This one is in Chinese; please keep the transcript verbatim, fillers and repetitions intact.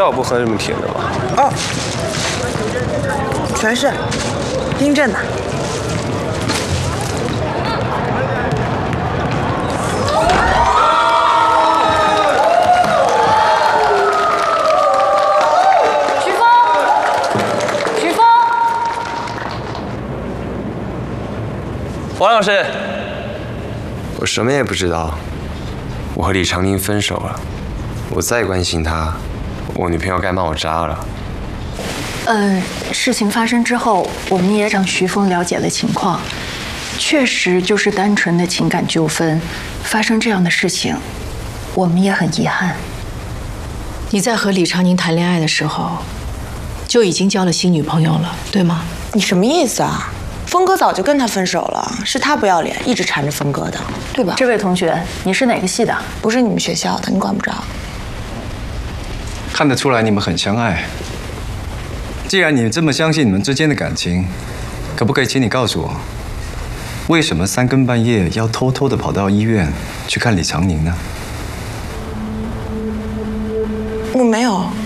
道我不喝这么甜的吗？ 哦，全是冰镇的。 徐峰，徐峰， 王老师， 我什么也不知道。我和李长宁分手了。我再关心他，我女朋友该帮我扎了。 嗯，事情发生之后，我们也让徐峰了解了情况，确实就是单纯的情感纠纷，发生这样的事情，我们也很遗憾。 你在和李长宁谈恋爱的时候，就已经交了新女朋友了，对吗？ 你什么意思啊？峰哥早就跟他分手了，是他不要脸，一直缠着峰哥的，对吧？ 这位同学，你是哪个系的？ 不是你们学校的，你管不着。 看得出来你们很相爱。既然你这么相信你们之间的感情，可不可以请你告诉我，为什么三更半夜要偷偷的跑到医院去看李长宁呢？ 我没有。